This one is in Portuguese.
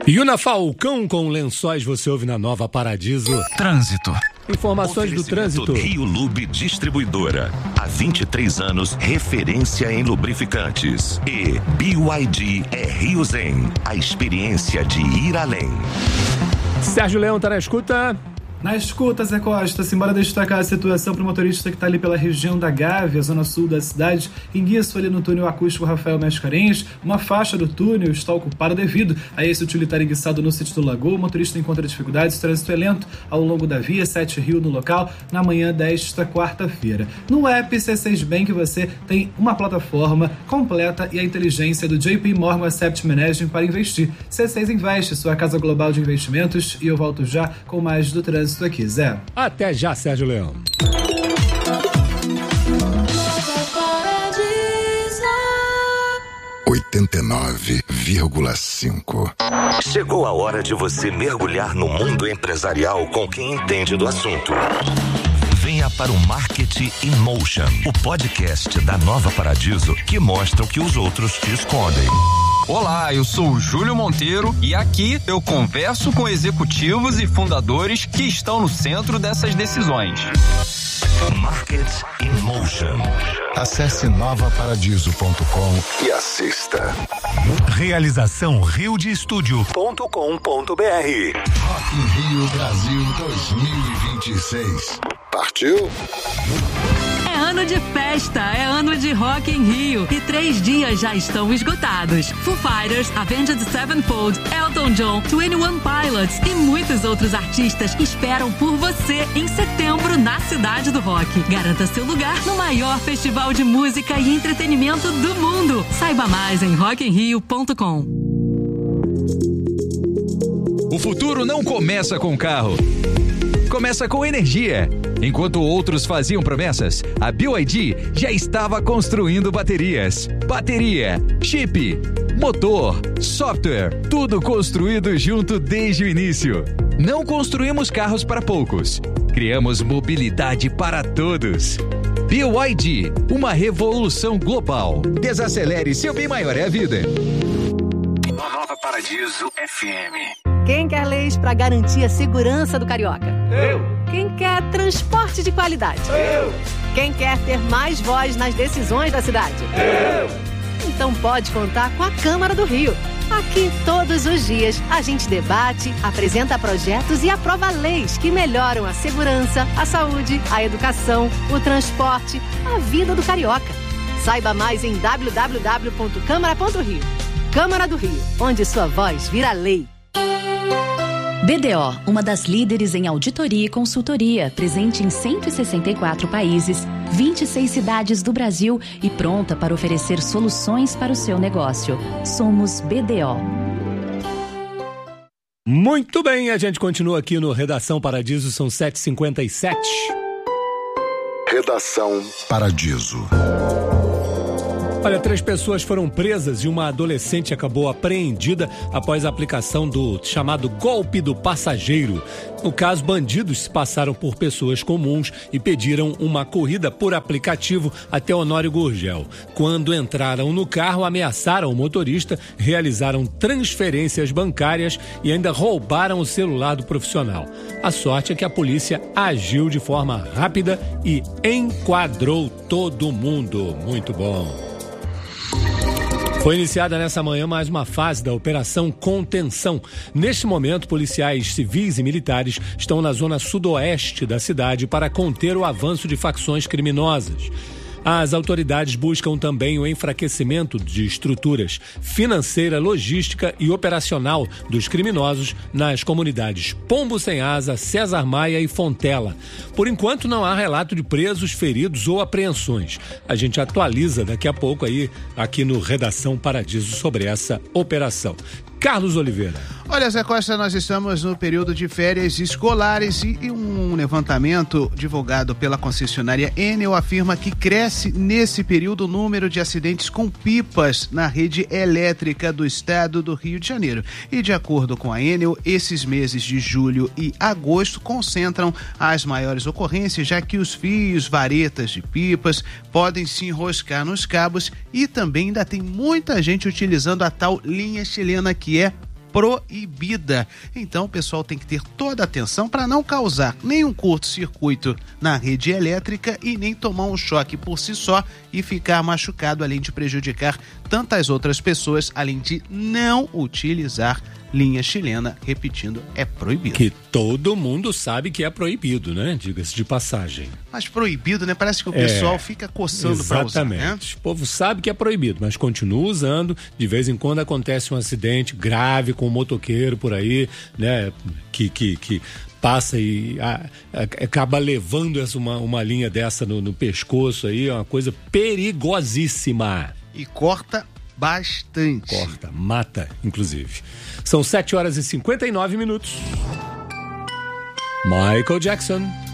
Yuna Falcão com Lençóis, você ouve na Nova Paradiso. Trânsito. Informações do trânsito. Rio Lube Distribuidora. Há 23 anos, referência em lubrificantes. E BYD é Rio Zen. A experiência de ir além. Sérgio Leão tá na escuta. Na escuta, Zé Costa, simbora destacar a situação para o motorista que está ali pela região da Gávea, zona sul da cidade. Enguiço ali no túnel acústico Rafael Mascarenhas, uma faixa do túnel está ocupada devido a esse utilitário enguiçado no sítio do Lagoa. O motorista encontra dificuldades, trânsito é lento ao longo da via, 7 Rio no local, na manhã desta quarta-feira. No app C6 Bank você tem uma plataforma completa e a inteligência do JP Morgan Asset Management para investir. C6 Investe, sua casa global de investimentos, e eu volto já com mais do trânsito aqui, Zé. Até já, Sérgio Leão. 89,5. Chegou a hora de você mergulhar no mundo empresarial com quem entende do assunto. Venha para o Marketing in Motion, o podcast da Nova Paradiso que mostra o que os outros te escondem. Olá, eu sou o Júlio Monteiro e aqui eu converso com executivos e fundadores que estão no centro dessas decisões. Marketing in Motion. Acesse novaparadiso.com e assista. Realização riodestudio.com.br. Rock in Rio Brasil 2026. Partiu? É ano de festa, é ano de Rock in Rio e 3 dias já estão esgotados. Foo Fighters, Avenged Sevenfold, Elton John, 21 Pilots e muitos outros artistas esperam por você em setembro na Cidade do Rock. Garanta seu lugar no maior festival de música e entretenimento do mundo. Saiba mais em rockinrio.com. O futuro não começa com carro. Começa com energia. Enquanto outros faziam promessas, a BYD já estava construindo baterias. Bateria, chip, motor, software, tudo construído junto desde o início. Não construímos carros para poucos. Criamos mobilidade para todos. BYD, uma revolução global. Desacelere, seu bem maior é a vida. Nova Paradiso FM. Quem quer leis para garantir a segurança do carioca? Eu. Quem quer transporte de qualidade? Eu. Quem quer ter mais voz nas decisões da cidade? Eu. Então pode contar com a Câmara do Rio. Aqui, todos os dias, a gente debate, apresenta projetos e aprova leis que melhoram a segurança, a saúde, a educação, o transporte, a vida do carioca. Saiba mais em www.câmara.rio. Câmara do Rio, onde sua voz vira lei. BDO, uma das líderes em auditoria e consultoria, presente em 164 países, 26 cidades do Brasil e pronta para oferecer soluções para o seu negócio. Somos BDO. Muito bem, a gente continua aqui no Redação Paradiso, são 7h57. Redação Paradiso. Olha, 3 pessoas foram presas e uma adolescente acabou apreendida após a aplicação do chamado golpe do passageiro. No caso, bandidos se passaram por pessoas comuns e pediram uma corrida por aplicativo até Honório Gurgel. Quando entraram no carro, ameaçaram o motorista, realizaram transferências bancárias e ainda roubaram o celular do profissional. A sorte é que a polícia agiu de forma rápida e enquadrou todo mundo. Muito bom. Foi iniciada nessa manhã mais uma fase da Operação Contenção. Neste momento, policiais civis e militares estão na zona sudoeste da cidade para conter o avanço de facções criminosas. As autoridades buscam também o enfraquecimento de estruturas financeira, logística e operacional dos criminosos nas comunidades Pombo Sem Asa, César Maia e Fontela. Por enquanto não há relato de presos, feridos ou apreensões. A gente atualiza daqui a pouco aí aqui no Redação Paradiso sobre essa operação. Carlos Oliveira. Olha, Zé Costa, nós estamos no período de férias escolares e um levantamento divulgado pela concessionária Enel afirma que cresce nesse período o número de acidentes com pipas na rede elétrica do estado do Rio de Janeiro. E de acordo com a Enel, esses meses de julho e agosto concentram as maiores ocorrências, já que os fios, varetas de pipas podem se enroscar nos cabos e também ainda tem muita gente utilizando a tal linha chilena que é proibida. Então o pessoal tem que ter toda a atenção para não causar nenhum curto-circuito na rede elétrica e nem tomar um choque por si só e ficar machucado, além de prejudicar tantas outras pessoas, além de não utilizar linha chilena, repetindo, é proibido. Que todo mundo sabe que é proibido, né? Diga-se de passagem. Mas proibido, né? Parece que o pessoal fica coçando para usar, né? Exatamente. O povo sabe que é proibido, mas continua usando. De vez em quando acontece um acidente grave com um motoqueiro por aí, né? Que passa e acaba levando uma linha dessa no pescoço aí, é uma coisa perigosíssima. E corta bastante. Corta, mata, inclusive. São 7 horas e 59 minutos. Michael Jackson.